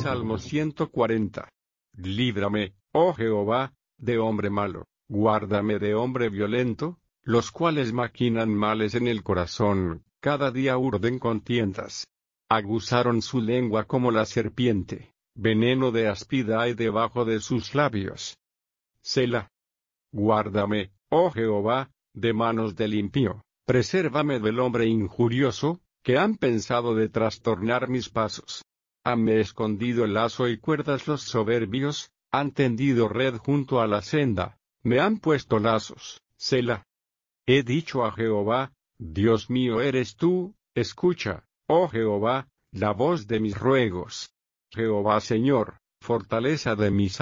Salmo 140. Líbrame, oh Jehová, de hombre malo, guárdame de hombre violento, los cuales maquinan males en el corazón, cada día urden contiendas. Aguzaron su lengua como la serpiente, veneno de áspida hay debajo de sus labios. Selah. Guárdame, oh Jehová, de manos del impío, presérvame del hombre injurioso, que han pensado de trastornar mis pasos. Hanme escondido el lazo y cuerdas los soberbios, han tendido red junto a la senda, me han puesto lazos. Selah. He dicho a Jehová, Dios mío eres tú, escucha, oh Jehová, la voz de mis ruegos. Jehová Señor, fortaleza de mi